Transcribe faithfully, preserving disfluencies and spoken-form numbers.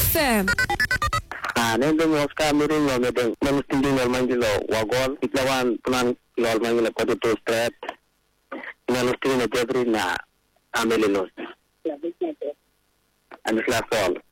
F M. Ah, nendo mo ska miring lo medeng manustindi normal lo wagol itlawan punan lol mangila ko to strat manustindi na jebri na amelinos. Ano sila sol.